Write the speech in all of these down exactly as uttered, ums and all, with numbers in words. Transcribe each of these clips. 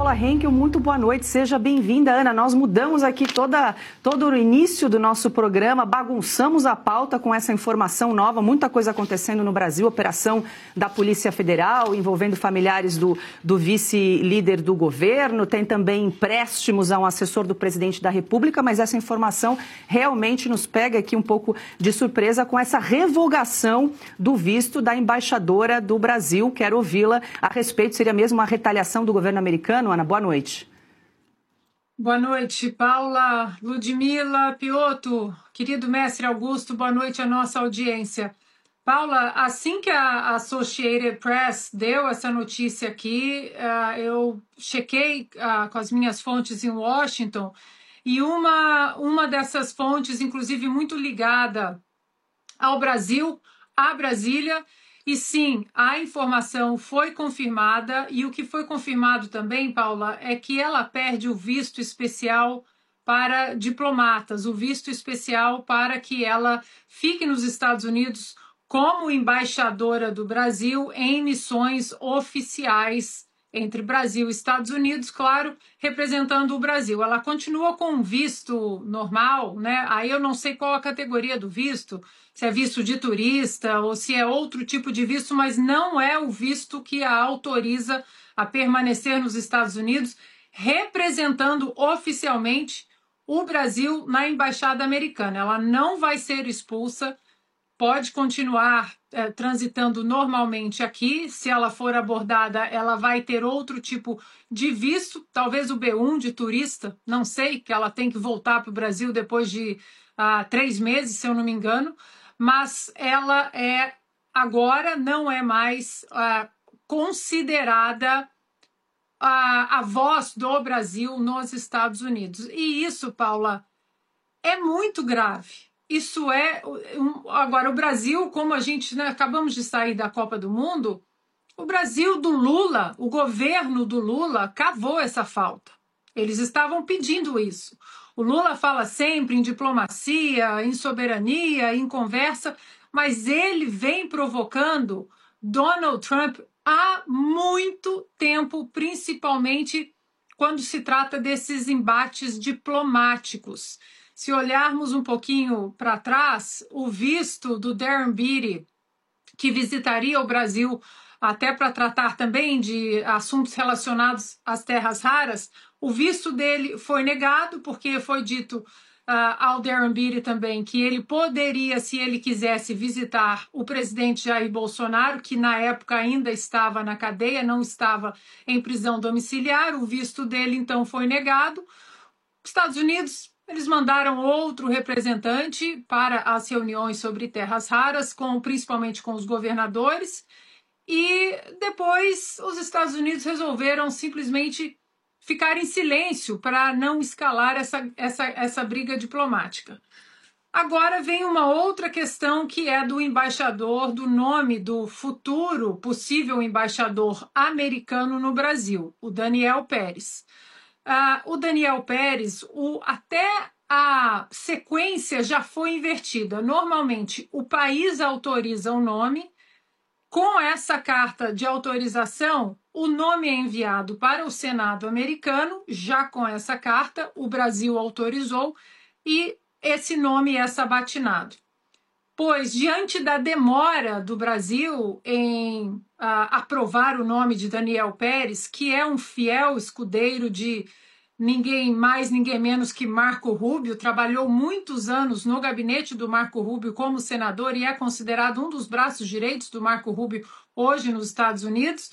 Paula Henkel, muito boa noite, seja bem-vinda, Ana. Nós mudamos aqui toda, todo o início do nosso programa, bagunçamos a pauta com essa informação nova, muita coisa acontecendo no Brasil, operação da Polícia Federal envolvendo familiares do, do vice-líder do governo, tem também empréstimos a um assessor do presidente da República, mas essa informação realmente nos pega aqui um pouco de surpresa com essa revogação do visto da embaixadora do Brasil. Quero ouvi-la a respeito, seria mesmo uma retaliação do governo americano? Ana, boa noite. Boa noite, Paula, Ludmila, Piotr, querido mestre Augusto, boa noite à nossa audiência. Paula, assim que a Associated Press deu essa notícia aqui, uh, eu chequei uh, com as minhas fontes em Washington, e uma, uma dessas fontes, inclusive muito ligada ao Brasil, a Brasília, e sim, a informação foi confirmada, e o que foi confirmado também, Paula, é que ela perde o visto especial para diplomatas, o visto especial para que ela fique nos Estados Unidos como embaixadora do Brasil em missões oficiais entre Brasil e Estados Unidos, claro, representando o Brasil. Ela continua com um visto normal, né? Aí eu não sei qual a categoria do visto, se é visto de turista ou se é outro tipo de visto, mas não é o visto que a autoriza a permanecer nos Estados Unidos, representando oficialmente o Brasil na Embaixada Americana. Ela não vai ser expulsa, pode continuar é, transitando normalmente aqui. Se ela for abordada, ela vai ter outro tipo de visto, talvez o B um de turista, não sei, que ela tem que voltar para o Brasil depois de uh, três meses, se eu não me engano, mas ela é agora não é mais uh, considerada a, a voz do Brasil nos Estados Unidos. E isso, Paula, é muito grave. Isso é... Um, agora, o Brasil, como a gente, né, acabamos de sair da Copa do Mundo, o Brasil do Lula, o governo do Lula, cavou essa falta. Eles estavam pedindo isso. O Lula fala sempre em diplomacia, em soberania, em conversa, mas ele vem provocando Donald Trump há muito tempo, principalmente quando se trata desses embates diplomáticos. Se olharmos um pouquinho para trás, o visto do Darren Beatty, que visitaria o Brasil até para tratar também de assuntos relacionados às terras raras, o visto dele foi negado porque foi dito uh, ao Darren Beatty também que ele poderia, se ele quisesse, visitar o presidente Jair Bolsonaro, que na época ainda estava na cadeia, não estava em prisão domiciliar. O visto dele, então, foi negado. Estados Unidos... Eles mandaram outro representante para as reuniões sobre terras raras, com, principalmente com os governadores, e depois os Estados Unidos resolveram simplesmente ficar em silêncio para não escalar essa, essa, essa briga diplomática. Agora vem uma outra questão que é do embaixador, do nome do futuro possível embaixador americano no Brasil, o Daniel Pérez. Uh, o Daniel Pérez, o, até a sequência já foi invertida. Normalmente, o país autoriza o nome. Com essa carta de autorização, o nome é enviado para o Senado americano. Já com essa carta, o Brasil autorizou e esse nome é sabatinado. Pois, diante da demora do Brasil em uh, aprovar o nome de Daniel Pérez, que é um fiel escudeiro de ninguém mais, ninguém menos que Marco Rubio, trabalhou muitos anos no gabinete do Marco Rubio como senador e é considerado um dos braços direitos do Marco Rubio hoje nos Estados Unidos.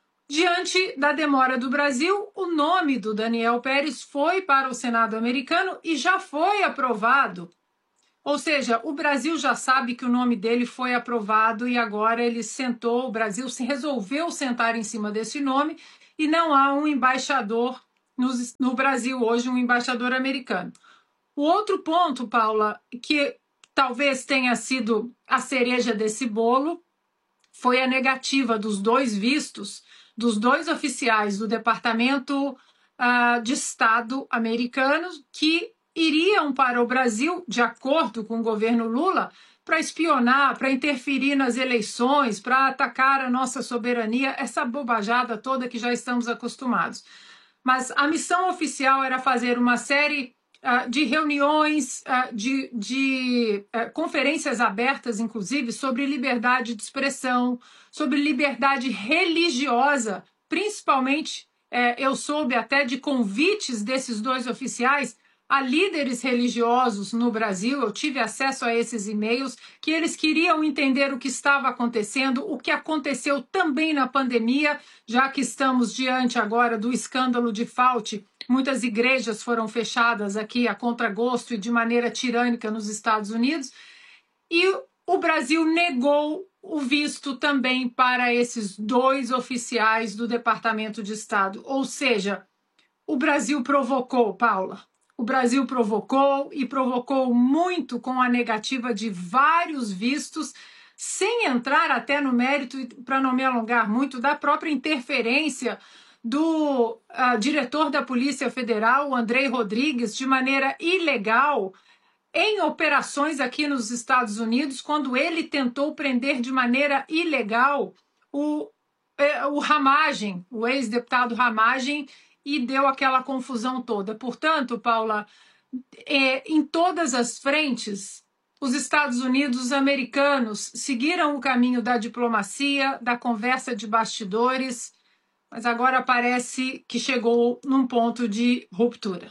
Diante da demora do Brasil, o nome do Daniel Pérez foi para o Senado americano e já foi aprovado. Ou seja, o Brasil já sabe que o nome dele foi aprovado e agora ele sentou, o Brasil se resolveu sentar em cima desse nome e não há um embaixador no, no Brasil hoje, um embaixador americano. O outro ponto, Paula, que talvez tenha sido a cereja desse bolo, foi a negativa dos dois vistos, dos dois oficiais do Departamento uh, de Estado americano que iriam para o Brasil, de acordo com o governo Lula, para espionar, para interferir nas eleições, para atacar a nossa soberania, essa bobajada toda que já estamos acostumados. mas a missão oficial era fazer uma série uh, de reuniões, uh, de, de uh, conferências abertas, inclusive, sobre liberdade de expressão, sobre liberdade religiosa, principalmente, uh, eu soube até de convites desses dois oficiais a líderes religiosos no Brasil. Eu tive acesso a esses e-mails, que eles queriam entender o que estava acontecendo, o que aconteceu também na pandemia, já que estamos diante agora do escândalo de Fauci. Muitas igrejas foram fechadas aqui a contragosto e de maneira tirânica nos Estados Unidos, e o Brasil negou o visto também para esses dois oficiais do Departamento de Estado. Ou seja, o Brasil provocou, Paula. O Brasil provocou e provocou muito com a negativa de vários vistos, sem entrar até no mérito, para não me alongar muito, da própria interferência do uh, diretor da Polícia Federal, o Andrei Rodrigues, de maneira ilegal, em operações aqui nos Estados Unidos, quando ele tentou prender de maneira ilegal o, o Ramagem, o ex-deputado Ramagem, e deu aquela confusão toda. Portanto, Paula, é, em todas as frentes, os Estados Unidos, os americanos, seguiram o caminho da diplomacia, da conversa de bastidores, mas agora parece que chegou num ponto de ruptura.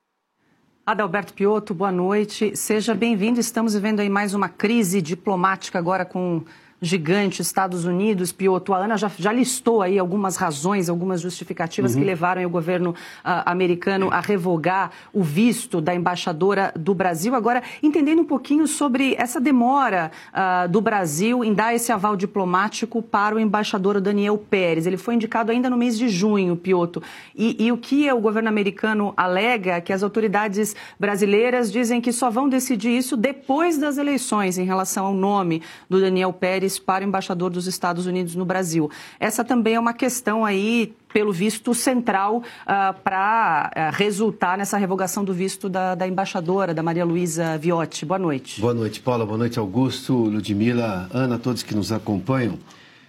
Adalberto Piotto, boa noite. Seja bem-vindo. Estamos vivendo aí mais uma crise diplomática agora com gigante, Estados Unidos. Piotto, a Ana já, já listou aí algumas razões, algumas justificativas uhum. que levaram o governo uh, americano a revogar o visto da embaixadora do Brasil. Agora, entendendo um pouquinho sobre essa demora uh, do Brasil em dar esse aval diplomático para o embaixador Daniel Pérez. Ele foi indicado ainda no mês de junho, Piotto. E, e o que o governo americano alega é que as autoridades brasileiras dizem que só vão decidir isso depois das eleições em relação ao nome do Daniel Pérez para o embaixador dos Estados Unidos no Brasil. Essa também é uma questão aí, pelo visto, central uh, para uh, resultar nessa revogação do visto da, da embaixadora, da Maria Luísa Viotti. Boa noite. Boa noite, Paula. Boa noite, Augusto, Ludmila, Ana, todos que nos acompanham.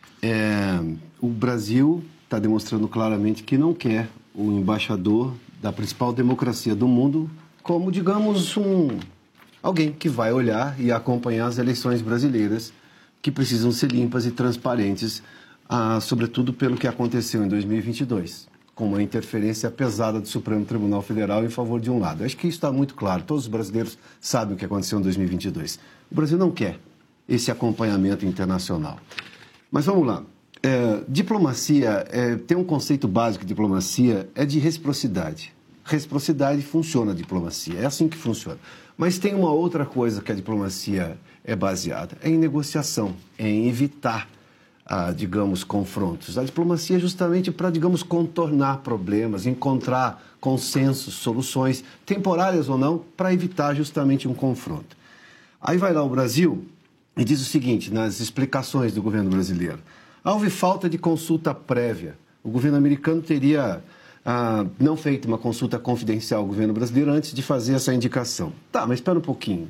É, o Brasil está demonstrando claramente que não quer o embaixador da principal democracia do mundo como, digamos, um, alguém que vai olhar e acompanhar as eleições brasileiras, que precisam ser limpas e transparentes, ah, sobretudo pelo que aconteceu em dois mil e vinte e dois, com uma interferência pesada do Supremo Tribunal Federal em favor de um lado. Acho que isso está muito claro, todos os brasileiros sabem o que aconteceu em dois mil e vinte e dois. O Brasil não quer esse acompanhamento internacional. Mas vamos lá. É, diplomacia, é, tem um conceito básico de diplomacia, é de reciprocidade. Reciprocidade funciona a diplomacia, é assim que funciona. Mas tem uma outra coisa que a diplomacia é baseada, é em negociação, é em evitar, ah, digamos, confrontos. A diplomacia é justamente para, digamos, contornar problemas, encontrar consensos, soluções, temporárias ou não, para evitar justamente um confronto. Aí vai lá o Brasil e diz o seguinte, nas explicações do governo brasileiro: houve falta de consulta prévia. O governo americano teria ah, não feito uma consulta confidencial ao governo brasileiro antes de fazer essa indicação. Tá, mas espera um pouquinho.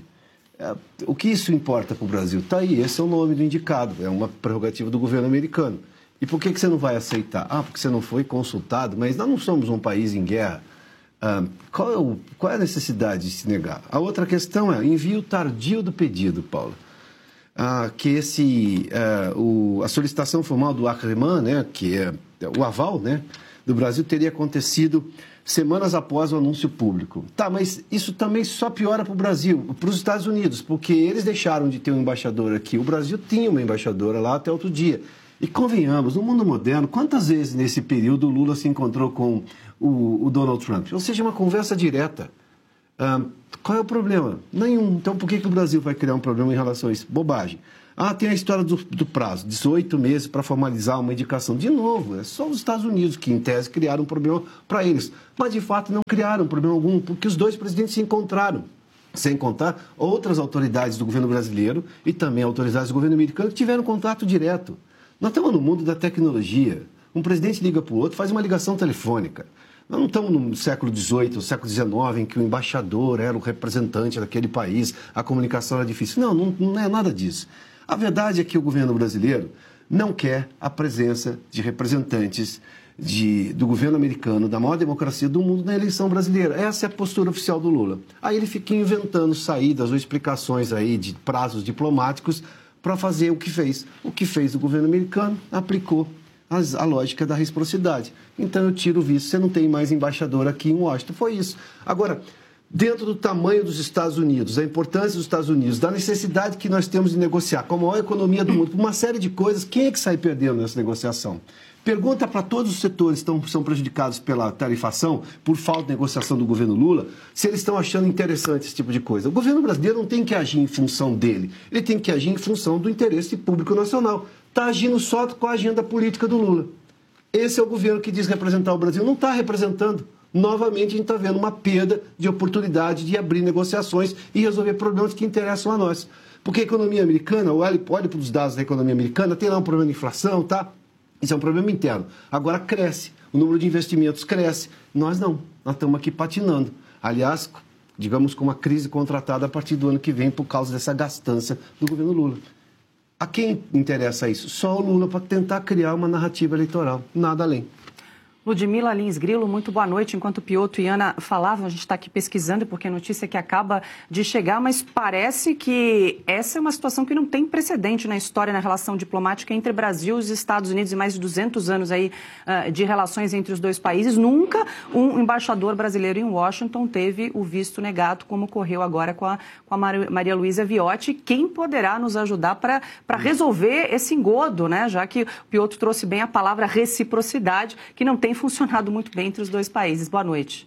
O que isso importa para o Brasil? Está aí, esse é o nome do indicado, é uma prerrogativa do governo americano. E por que, que você não vai aceitar? Ah, porque você não foi consultado, mas nós não somos um país em guerra. Ah, qual, é o, qual é a necessidade de se negar? A outra questão é envio tardio do pedido, Paula. Ah, que esse, ah, o, a solicitação formal do ACREMAN, né, que é o aval, né, do Brasil, teria acontecido semanas após o anúncio público. Tá, mas isso também só piora para o Brasil, para os Estados Unidos, porque eles deixaram de ter um embaixador aqui. O Brasil tinha uma embaixadora lá até outro dia. E convenhamos, no mundo moderno, quantas vezes nesse período o Lula se encontrou com o, o Donald Trump? Ou seja, uma conversa direta. Ah, qual é o problema? Nenhum. Então por que, que o Brasil vai criar um problema em relação a isso? Bobagem. Ah, tem a história do, do prazo, dezoito meses para formalizar uma indicação. De novo, é só os Estados Unidos que, em tese, criaram um problema para eles. Mas, de fato, não criaram problema algum, porque os dois presidentes se encontraram. Sem contar outras autoridades do governo brasileiro e também autoridades do governo americano que tiveram contato direto. Nós estamos no mundo da tecnologia. Um presidente liga para o outro, faz uma ligação telefônica. Nós não estamos no século dezoito, no século dezenove, em que o embaixador era o representante daquele país, a comunicação era difícil. Não, não, não é nada disso. A verdade é que o governo brasileiro não quer a presença de representantes de, do governo americano, da maior democracia do mundo, na eleição brasileira. Essa é a postura oficial do Lula. Aí ele fica inventando saídas ou explicações aí de prazos diplomáticos para fazer o que fez. O que fez o governo americano aplicou as, a lógica da reciprocidade. Então eu tiro o visto, você não tem mais embaixador aqui em Washington. Foi isso. Agora, dentro do tamanho dos Estados Unidos, da importância dos Estados Unidos, da necessidade que nós temos de negociar com a maior economia do mundo, por uma série de coisas, quem é que sai perdendo nessa negociação? Pergunta para todos os setores que estão, são prejudicados pela tarifação, por falta de negociação do governo Lula, se eles estão achando interessante esse tipo de coisa. O governo brasileiro não tem que agir em função dele, ele tem que agir em função do interesse público nacional. Está agindo só com a agenda política do Lula. Esse é o governo que diz representar o Brasil, não está representando. Novamente, a gente está vendo uma perda de oportunidade de abrir negociações e resolver problemas que interessam a nós. Porque a economia americana, olhe, olhe para os dados da economia americana, tem lá um problema de inflação, tá? Isso é um problema interno. Agora cresce, o número de investimentos cresce. Nós não, nós estamos aqui patinando. Aliás, digamos com uma crise contratada a partir do ano que vem por causa dessa gastança do governo Lula. A quem interessa isso? Só o Lula para tentar criar uma narrativa eleitoral, nada além. Ludmila Lins Grilo, muito boa noite. Enquanto Piotr e Ana falavam, a gente está aqui pesquisando porque é notícia que acaba de chegar, mas parece que essa é uma situação que não tem precedente na história, na relação diplomática entre Brasil e os Estados Unidos, e mais de duzentos anos aí uh, de relações entre os dois países. Nunca um embaixador brasileiro em Washington teve o visto negado, como ocorreu agora com a, com a Maria Luísa Viotti. Quem poderá nos ajudar para resolver esse engodo, né? Já que o Piotr trouxe bem a palavra reciprocidade, que não tem funcionado muito bem entre os dois países. Boa noite.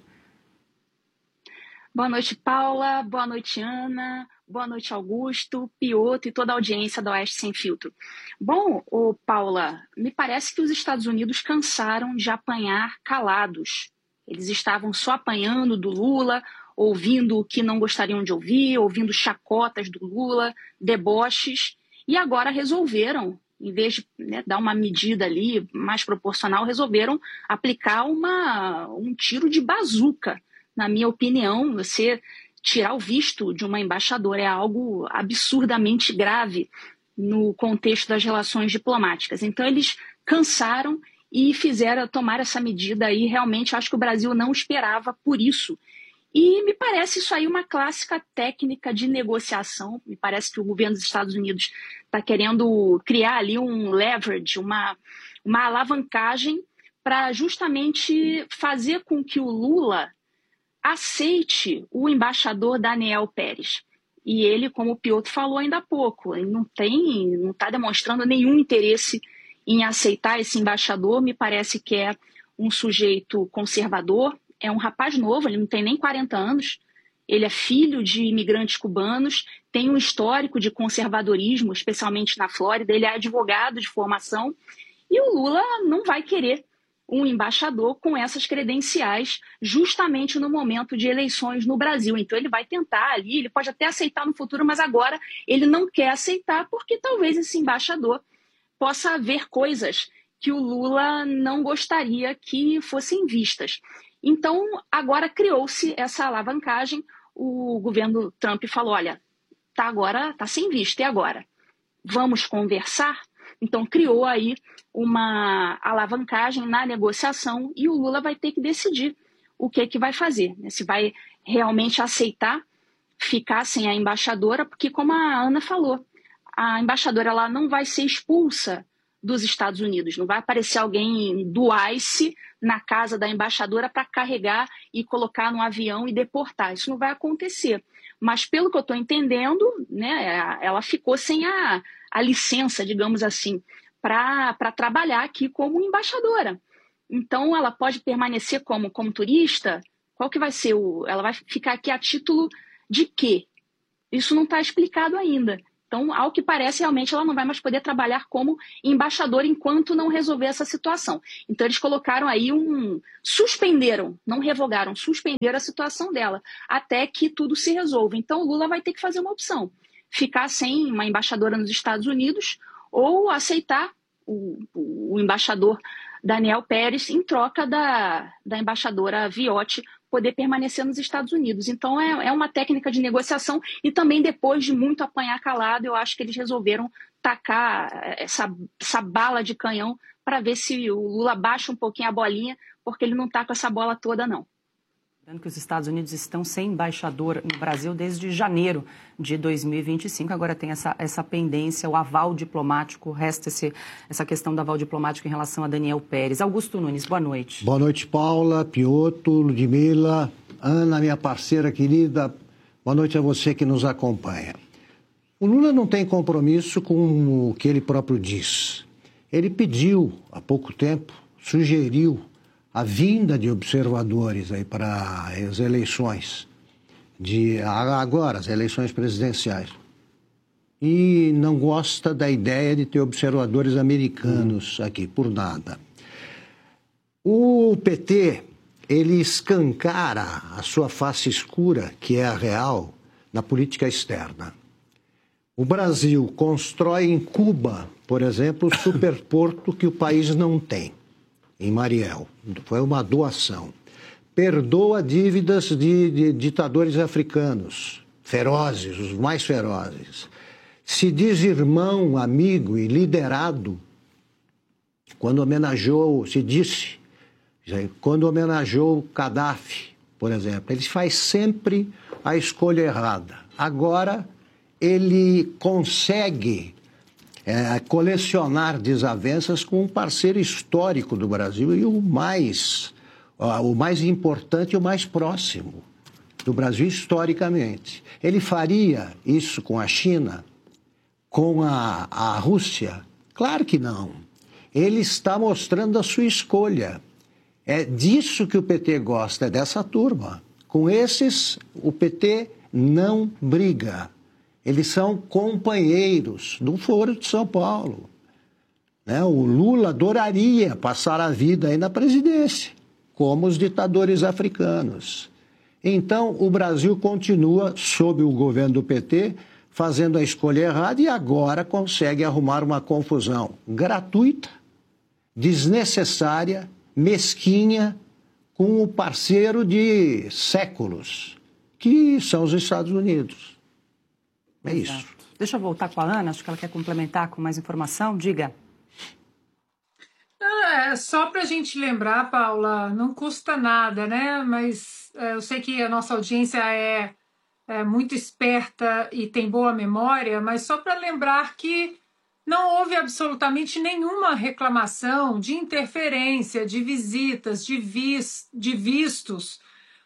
Boa noite, Paula. Boa noite, Ana. Boa noite, Augusto, Piotr e toda a audiência da Oeste Sem Filtro. Bom, ô, Paula, me parece que os Estados Unidos cansaram de apanhar calados. Eles estavam só apanhando do Lula, ouvindo o que não gostariam de ouvir, ouvindo chacotas do Lula, deboches, e agora resolveram, em vez de, né, dar uma medida ali mais proporcional, resolveram aplicar uma, um tiro de bazuca. Na minha opinião, você tirar o visto de uma embaixadora é algo absurdamente grave no contexto das relações diplomáticas. Então, eles cansaram e fizeram tomar essa medida aí. Realmente, acho que o Brasil não esperava por isso. E me parece isso aí uma clássica técnica de negociação. Me parece que o governo dos Estados Unidos está querendo criar ali um leverage, uma, uma alavancagem para justamente fazer com que o Lula aceite o embaixador Daniel Pérez. E ele, como o Piotr falou ainda há pouco, ele não tem, não está demonstrando nenhum interesse em aceitar esse embaixador. Me parece que é um sujeito conservador. É um rapaz novo, ele não tem nem quarenta anos, ele é filho de imigrantes cubanos, tem um histórico de conservadorismo, especialmente na Flórida, ele é advogado de formação, e o Lula não vai querer um embaixador com essas credenciais justamente no momento de eleições no Brasil. Então ele vai tentar ali, ele pode até aceitar no futuro, mas agora ele não quer aceitar porque talvez esse embaixador possa ver coisas que o Lula não gostaria que fossem vistas. Então, agora criou-se essa alavancagem, o governo Trump falou, olha, tá agora, tá sem visto, e agora? Vamos conversar? Então, criou aí uma alavancagem na negociação e o Lula vai ter que decidir o que, que vai fazer, né? Se vai realmente aceitar ficar sem a embaixadora, porque como a Ana falou, a embaixadora ela não vai ser expulsa dos Estados Unidos, não vai aparecer alguém do ICE na casa da embaixadora para carregar e colocar no avião e deportar. Isso não vai acontecer. Mas, pelo que eu estou entendendo, né, ela ficou sem a, a licença, digamos assim, para trabalhar aqui como embaixadora. Então, ela pode permanecer como, como turista? Qual que vai ser o... Ela vai ficar aqui a título de quê? Isso não está explicado ainda. Então, ao que parece, realmente ela não vai mais poder trabalhar como embaixadora enquanto não resolver essa situação. Então, eles colocaram aí um... suspenderam, não revogaram, suspenderam a situação dela, até que tudo se resolva. Então, o Lula vai ter que fazer uma opção. Ficar sem uma embaixadora nos Estados Unidos ou aceitar o, o embaixador Daniel Pérez em troca da, da embaixadora Viotti poder permanecer nos Estados Unidos. Então, é, é uma técnica de negociação e também depois de muito apanhar calado, eu acho que eles resolveram tacar essa, essa bala de canhão para ver se o Lula baixa um pouquinho a bolinha, porque ele não está com essa bola toda, não. Lembrando que os Estados Unidos estão sem embaixador no Brasil desde janeiro de dois mil e vinte e cinco. Agora tem essa, essa pendência, o aval diplomático, resta esse, essa questão do aval diplomático em relação a Daniel Pérez. Augusto Nunes, boa noite. Boa noite, Paula, Piotr, Ludmila, Ana, minha parceira querida. Boa noite a você que nos acompanha. O Lula não tem compromisso com o que ele próprio diz. Ele pediu, há pouco tempo, sugeriu a vinda de observadores aí para as eleições, de agora, as eleições presidenciais. E não gosta da ideia de ter observadores americanos aqui, por nada. O P T, ele escancara a sua face escura, que é a real, na política externa. O Brasil constrói em Cuba, por exemplo, o superporto que o país não tem, em Mariel. Foi uma doação. Perdoa dívidas de, de ditadores africanos, ferozes, os mais ferozes. Se diz irmão, amigo e liderado, quando homenageou, se disse, quando homenageou Gaddafi, por exemplo. Ele faz sempre a escolha errada. Agora, ele consegue é, colecionar desavenças com um parceiro histórico do Brasil e o mais, ó, o mais importante e o mais próximo do Brasil historicamente. Ele faria isso com a China, com a, a Rússia? Claro que não. Ele está mostrando a sua escolha. É disso que o P T gosta, é dessa turma. Com esses, o P T não briga. Eles são companheiros do Foro de São Paulo. Né? O Lula adoraria passar a vida aí na presidência, como os ditadores africanos. Então, o Brasil continua, sob o governo do P T, fazendo a escolha errada e agora consegue arrumar uma confusão gratuita, desnecessária, mesquinha, com o parceiro de séculos, que são os Estados Unidos. É isso. Exato. Deixa eu voltar com a Ana, acho que ela quer complementar com mais informação. Diga. É, só para a gente lembrar, Paula, não custa nada, né? Mas é, eu sei que a nossa audiência é, é muito esperta e tem boa memória, mas só para lembrar que não houve absolutamente nenhuma reclamação de interferência, de visitas, de, vis, de vistos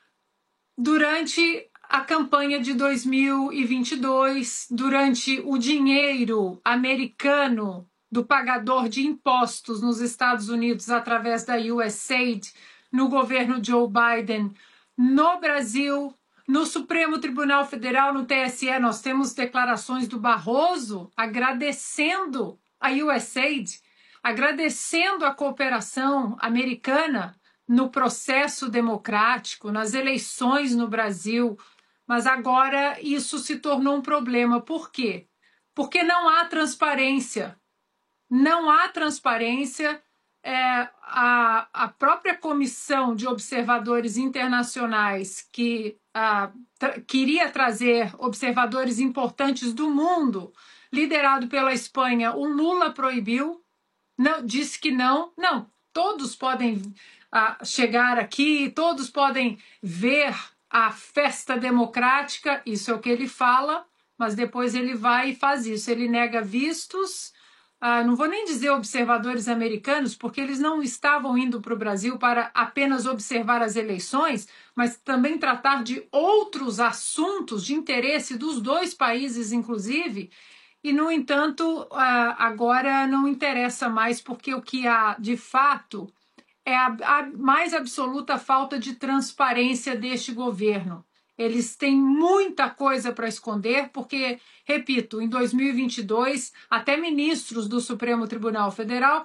durante a campanha de dois mil e vinte e dois, durante o dinheiro americano do pagador de impostos nos Estados Unidos através da U S A I D, no governo Joe Biden, no Brasil, no Supremo Tribunal Federal, no T S E, nós temos declarações do Barroso agradecendo a U S A I D, agradecendo a cooperação americana no processo democrático, nas eleições no Brasil. Mas agora isso se tornou um problema. Por quê? Porque não há transparência. Não há transparência. É, a, a própria Comissão de Observadores Internacionais, que a, tra queria trazer observadores importantes do mundo, liderado pela Espanha, o Lula proibiu, não, disse que não. Não, todos podem a, chegar aqui, todos podem ver a festa democrática, isso é o que ele fala, mas depois ele vai e faz isso. Ele nega vistos, ah, não vou nem dizer observadores americanos, porque eles não estavam indo para o Brasil para apenas observar as eleições, mas também tratar de outros assuntos de interesse dos dois países, inclusive, e, no entanto, ah, agora não interessa mais, porque o que há, de fato, é a, a mais absoluta falta de transparência deste governo. Eles têm muita coisa para esconder, porque, repito, em dois mil e vinte e dois, até ministros do Supremo Tribunal Federal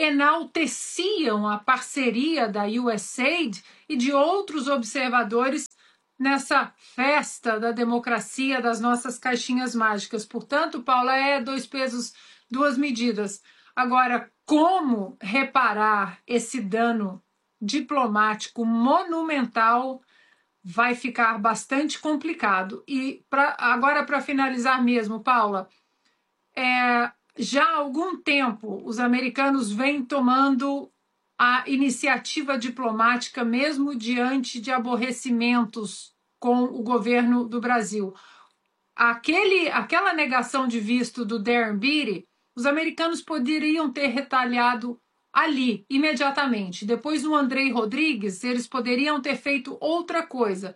enalteciam a parceria da U S A I D e de outros observadores nessa festa da democracia, das nossas caixinhas mágicas. Portanto, Paula, é dois pesos, duas medidas. Agora, como reparar esse dano diplomático monumental vai ficar bastante complicado. E pra, agora, para finalizar mesmo, Paula, é, já há algum tempo os americanos vêm tomando a iniciativa diplomática, mesmo diante de aborrecimentos com o governo do Brasil. Aquele, aquela negação de visto do Darren Beatty, os americanos poderiam ter retaliado ali, imediatamente. Depois, no Andrei Rodrigues, eles poderiam ter feito outra coisa.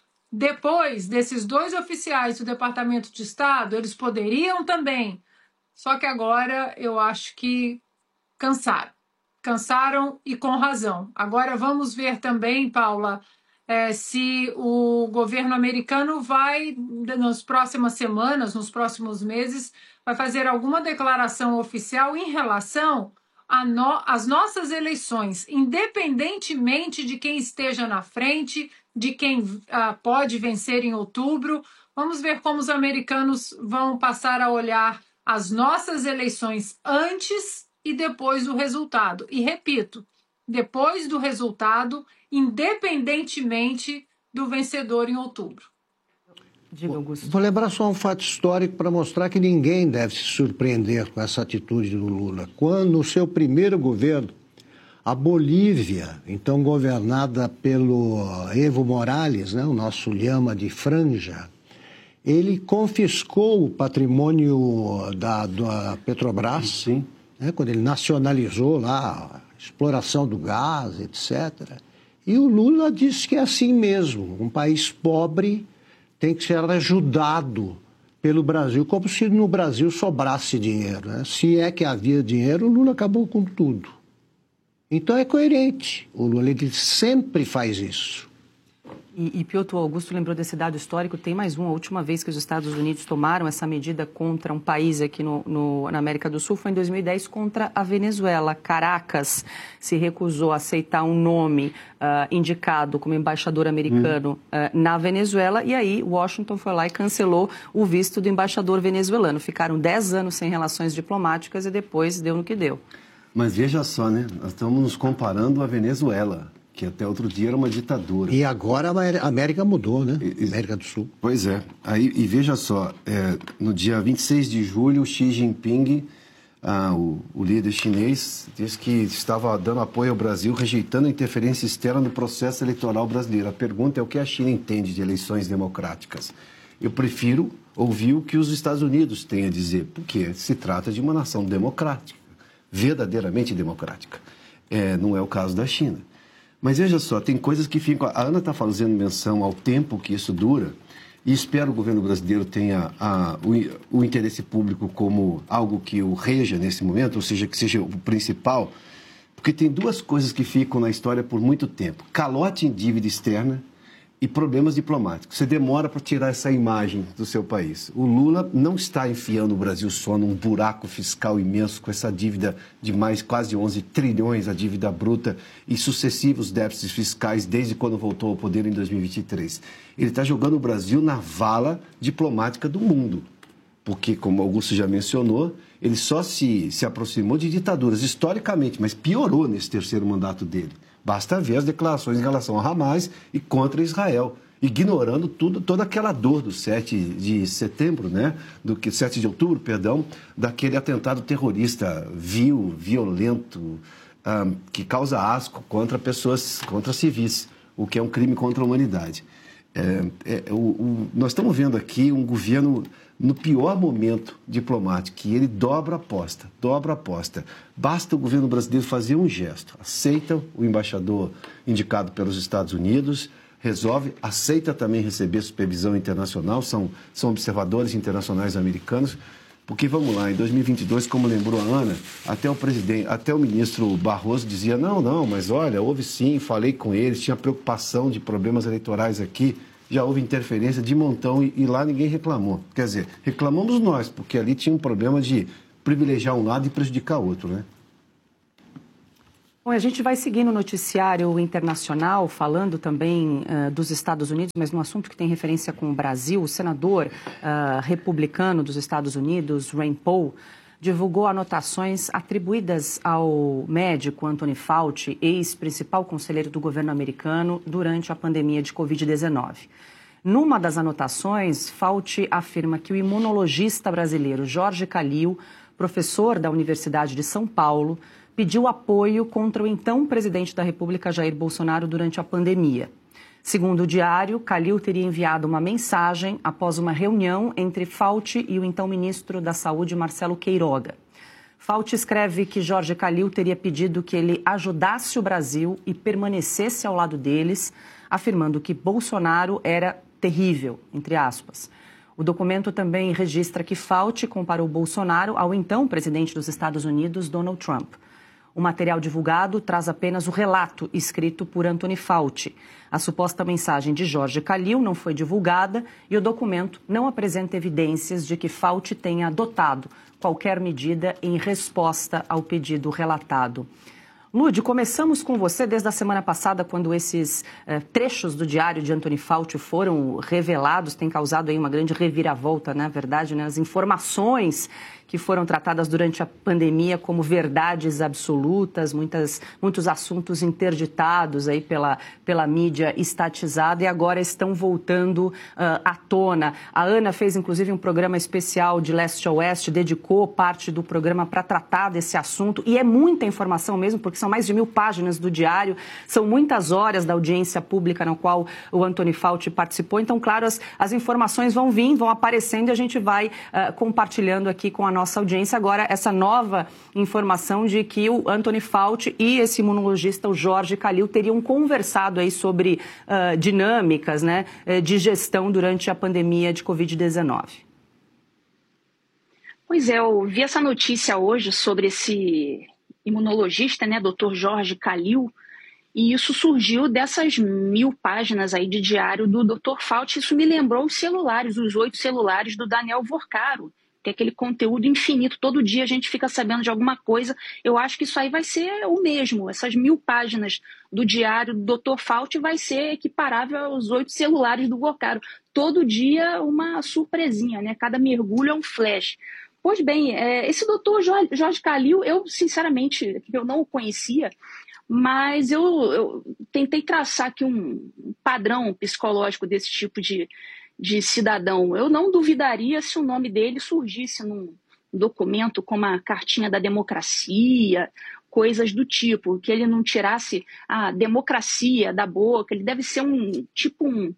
Depois desses dois oficiais do Departamento de Estado, eles poderiam também. Só que agora eu acho que cansaram. Cansaram e com razão. Agora vamos ver também, Paula, é, se o governo americano vai, nas próximas semanas, nos próximos meses, vai fazer alguma declaração oficial em relação às no, nossas eleições, independentemente de quem esteja na frente, de quem uh, pode vencer em outubro. Vamos ver como os americanos vão passar a olhar as nossas eleições antes e depois do resultado. E repito, depois do resultado, independentemente do vencedor em outubro. Diga, Augusto. Vou lembrar só um fato histórico para mostrar que ninguém deve se surpreender com essa atitude do Lula. Quando, no seu primeiro governo, a Bolívia, então governada pelo Evo Morales, né, o nosso lhama de franja, ele confiscou o patrimônio da, da Petrobras, Sim. Né, quando ele nacionalizou lá a exploração do gás, etcétera. E o Lula disse que é assim mesmo, um país pobre tem que ser ajudado pelo Brasil, como se no Brasil sobrasse dinheiro. Né? Se é que havia dinheiro, o Lula acabou com tudo. Então é coerente, o Lula ele sempre faz isso. E, e Piotr, Augusto lembrou desse dado histórico, tem mais uma. A última vez que os Estados Unidos tomaram essa medida contra um país aqui no, no, na América do Sul foi em dois mil e dez contra a Venezuela. Caracas se recusou a aceitar um nome uh, indicado como embaixador americano hum. uh, na Venezuela, e aí Washington foi lá e cancelou o visto do embaixador venezuelano. Ficaram dez anos sem relações diplomáticas e depois deu no que deu. Mas veja só, né? Nós estamos nos comparando à Venezuela, que até outro dia era uma ditadura. E agora a América mudou, né? E, América do Sul. Pois é. Aí, e veja só, é, no dia vinte e seis de julho, Xi Jinping, ah, o, o líder chinês, disse que estava dando apoio ao Brasil, rejeitando a interferência externa no processo eleitoral brasileiro. A pergunta é o que a China entende de eleições democráticas. Eu prefiro ouvir o que os Estados Unidos têm a dizer, porque se trata de uma nação democrática, verdadeiramente democrática. É, não é o caso da China. Mas veja só, tem coisas que ficam... A Ana está fazendo menção ao tempo que isso dura e espero que o governo brasileiro tenha a, o, o interesse público como algo que o reja nesse momento, ou seja, que seja o principal, porque tem duas coisas que ficam na história por muito tempo. Calote em dívida externa e problemas diplomáticos. Você demora para tirar essa imagem do seu país. O Lula não está enfiando o Brasil só num buraco fiscal imenso com essa dívida de mais quase onze trilhões, a dívida bruta, e sucessivos déficits fiscais desde quando voltou ao poder em dois mil e vinte e três. Ele está jogando o Brasil na vala diplomática do mundo. Porque, como Augusto já mencionou, ele só se, se aproximou de ditaduras historicamente, mas piorou nesse terceiro mandato dele. Basta ver as declarações em relação a Hamas e contra Israel, ignorando tudo, toda aquela dor do sete de setembro, né? Do que sete de outubro, perdão, daquele atentado terrorista vil, violento, um, que causa asco contra pessoas, contra civis, o que é um crime contra a humanidade. É, é, o, o, nós estamos vendo aqui um governo no pior momento diplomático, que ele dobra a aposta, dobra a aposta. Basta o governo brasileiro fazer um gesto, aceita o embaixador indicado pelos Estados Unidos, resolve, aceita também receber supervisão internacional, são, são observadores internacionais americanos, porque, vamos lá, em dois mil e vinte e dois, como lembrou a Ana, até o presidente, até o ministro Barroso dizia, não, não, mas olha, houve sim, falei com eles, tinha preocupação de problemas eleitorais aqui, já houve interferência de montão e, e lá ninguém reclamou. Quer dizer, reclamamos nós, porque ali tinha um problema de privilegiar um lado e prejudicar o outro, né? Bom, a gente vai seguir no noticiário internacional, falando também uh, dos Estados Unidos, mas num assunto que tem referência com o Brasil. O senador uh, republicano dos Estados Unidos, Rand Paul, divulgou anotações atribuídas ao médico Anthony Fauci, ex-principal conselheiro do governo americano, durante a pandemia de covid dezenove. Numa das anotações, Fauci afirma que o imunologista brasileiro Jorge Calil professor da Universidade de São Paulo, pediu apoio contra o então presidente da República, Jair Bolsonaro, durante a pandemia. Segundo o Diário, Calil teria enviado uma mensagem após uma reunião entre Fauci e o então ministro da Saúde, Marcelo Queiroga. Fauci escreve que Jorge Calil teria pedido que ele ajudasse o Brasil e permanecesse ao lado deles, afirmando que Bolsonaro era terrível, entre aspas. O documento também registra que Fauci comparou Bolsonaro ao então presidente dos Estados Unidos, Donald Trump. O material divulgado traz apenas o relato escrito por Anthony Fauci. A suposta mensagem de Jorge Calil não foi divulgada e o documento não apresenta evidências de que Fauci tenha adotado qualquer medida em resposta ao pedido relatado. Lud, começamos com você desde a semana passada, quando esses eh, trechos do diário de Anthony Fauci foram revelados, tem causado aí uma grande reviravolta, na verdade, né? As informações que foram tratadas durante a pandemia como verdades absolutas, muitas, muitos assuntos interditados aí pela, pela mídia estatizada e agora estão voltando uh, à tona. A Ana fez, inclusive, um programa especial de leste a oeste, dedicou parte do programa para tratar desse assunto e é muita informação mesmo, porque são mais de mil páginas do diário, são muitas horas da audiência pública na qual o Anthony Fauci participou. Então, claro, as, as informações vão vir, vão aparecendo e a gente vai uh, compartilhando aqui com a nossa audiência agora essa nova informação de que o Anthony Fauci e esse imunologista, o Jorge Calil, teriam conversado aí sobre uh, dinâmicas, né, de gestão durante a pandemia de covid dezenove. Pois é, eu vi essa notícia hoje sobre esse imunologista, né, doutor Jorge Calil, e isso surgiu dessas mil páginas aí de diário do doutor Fauci. Isso me lembrou os celulares, os oito celulares do Daniel Vorcaro, que é aquele conteúdo infinito, todo dia a gente fica sabendo de alguma coisa. Eu acho que isso aí vai ser o mesmo, essas mil páginas do diário do doutor Fauci vai ser equiparável aos oito celulares do Vorcaro. Todo dia uma surpresinha, né? Cada mergulho é um flash. Pois bem, é, esse doutor Jorge Calil, eu sinceramente, eu não o conhecia, mas eu, eu tentei traçar aqui um padrão psicológico desse tipo de de cidadão. Eu não duvidaria se o nome dele surgisse num documento como a Cartinha da Democracia, coisas do tipo, que ele não tirasse a democracia da boca. Ele deve ser um tipo um,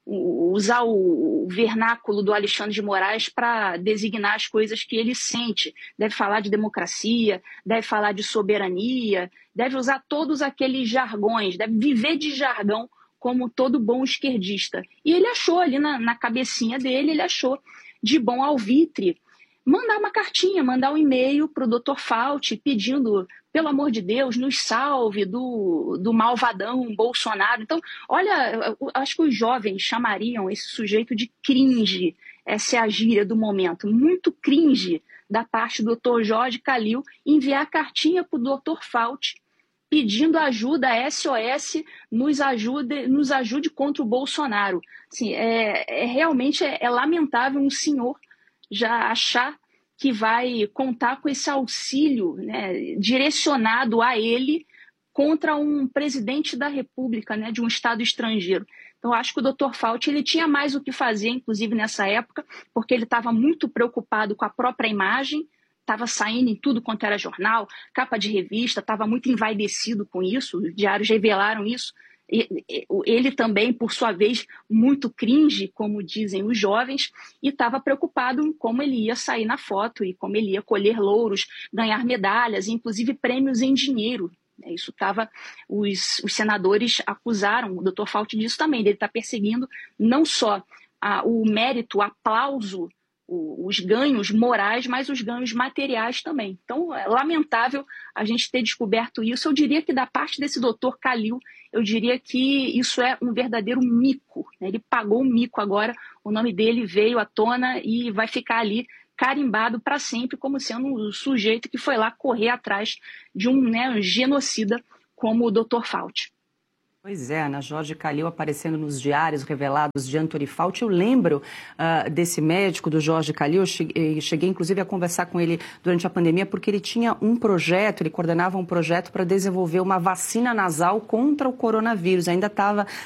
um usar o, o vernáculo do Alexandre de Moraes para designar as coisas que ele sente. Deve falar de democracia, deve falar de soberania, deve usar todos aqueles jargões, deve viver de jargão como todo bom esquerdista. E ele achou ali na, na cabecinha dele, ele achou de bom alvitre mandar uma cartinha, mandar um e-mail para o doutor Fauci pedindo, pelo amor de Deus, nos salve do, do malvadão Bolsonaro. Então, olha, acho que os jovens chamariam esse sujeito de cringe. Essa é a gíria do momento. Muito cringe da parte do doutor Jorge Calil enviar cartinha para o doutor Fauci pedindo ajuda, S O S, nos ajude, nos ajude contra o Bolsonaro. Assim, é, é, realmente é, é lamentável um senhor já achar que vai contar com esse auxílio, né, direcionado a ele contra um presidente da República, né, de um Estado estrangeiro. Então, acho que o doutor Fauci ele tinha mais o que fazer, inclusive nessa época, porque ele estava muito preocupado com a própria imagem, estava saindo em tudo quanto era jornal, capa de revista, estava muito envaidecido com isso, os diários revelaram isso. Ele também, por sua vez, muito cringe, como dizem os jovens, e estava preocupado em como ele ia sair na foto e como ele ia colher louros, ganhar medalhas, inclusive prêmios em dinheiro. Isso estava, os, os senadores acusaram o doutor Fauci disso também, ele está perseguindo não só a, o mérito, o aplauso, os ganhos morais, mas os ganhos materiais também. Então, é lamentável a gente ter descoberto isso. Eu diria que da parte desse doutor Calil, eu diria que isso é um verdadeiro mico, né? Ele pagou um mico agora, o nome dele veio à tona e vai ficar ali carimbado para sempre como sendo um sujeito que foi lá correr atrás de um, né, um genocida como o doutor Fauci. Pois é, Ana, Jorge Calil aparecendo nos diários revelados de Anthony Fauci. Eu lembro uh, desse médico, do Jorge Calil, eu cheguei, cheguei inclusive a conversar com ele durante a pandemia, porque ele tinha um projeto, ele coordenava um projeto para desenvolver uma vacina nasal contra o coronavírus. Ainda estava